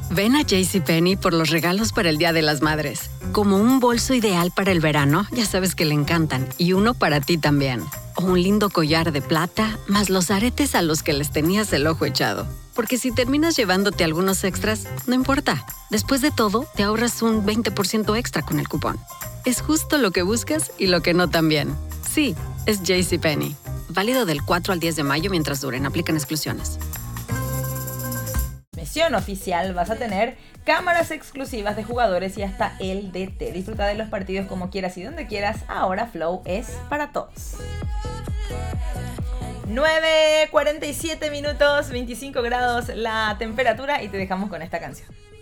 Ven a JCPenney por los regalos para el Día de las Madres. Como un bolso ideal para el verano, ya sabes que le encantan, y uno para ti también. O un lindo collar de plata, más los aretes a los que les tenías el ojo echado. Porque si terminas llevándote algunos extras, no importa. Después de todo, te ahorras un 20% extra con el cupón. Es justo lo que buscas y lo que no también. Sí, es JCPenney. Válido del 4 al 10 de mayo mientras duren. Aplican exclusiones. Misión oficial, vas a tener cámaras exclusivas de jugadores y hasta el DT. Disfruta de los partidos como quieras y donde quieras. Ahora Flow es para todos. 9:47 minutos, 25 grados la temperatura y te dejamos con esta canción.